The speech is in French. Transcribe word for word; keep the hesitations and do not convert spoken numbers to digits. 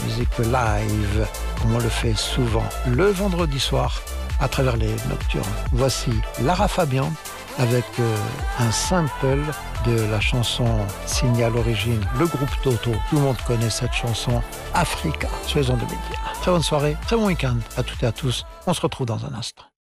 musique live, comme on le fait souvent le vendredi soir à travers les nocturnes. Voici Lara Fabian avec euh, un sample de la chanson signée à l'origine, le groupe Toto. Tout le monde connaît cette chanson, Africa, sur les ondes de médias. Très bonne soirée, très bon week-end à toutes et à tous. On se retrouve dans un instant.